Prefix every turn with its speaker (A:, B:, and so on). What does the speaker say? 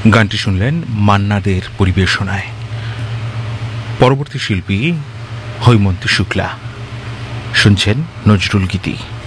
A: গানটি শুনলেন মান্নাদের পরিবেশনায়। পরবর্তী শিল্পী হৈমন্তী শুক্লা, শুনছেন নজরুল গীতি।